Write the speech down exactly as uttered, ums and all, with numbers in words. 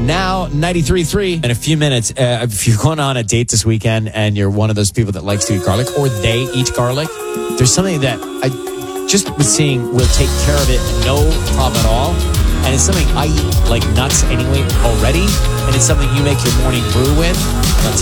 Now, ninety-three point three. In a few minutes, uh, if you're going on a date this weekend and you're one of those people that likes to eat garlic, or they eat garlic, there's something that I just was seeing will take care of it, no problem at all. And it's something I eat like nuts anyway already, and it's something you make your morning brew with. And I'll